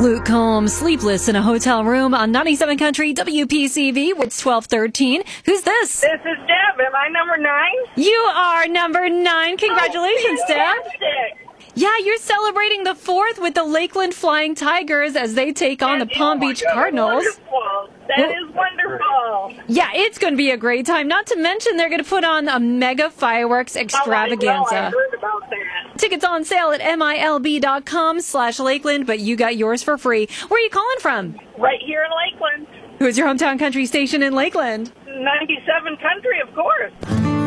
Luke Combs, sleepless in a hotel room on 97 Country WPCV. It's 12:13. Who's this? This is Deb. Am I number 9? You are number 9. Congratulations, Deb. Fantastic. Yeah, you're celebrating the 4th with the Lakeland Flying Tigers as they take on the Palm Beach Cardinals. Wonderful. That is wonderful. Yeah, it's going to be a great time. Not to mention they're going to put on a mega fireworks extravaganza. I heard about that. Tickets on sale at milb.com/Lakeland, but you got yours for free. Where are you calling from? Right here in Lakeland. Who's your hometown country station in Lakeland? 97 Country, of course.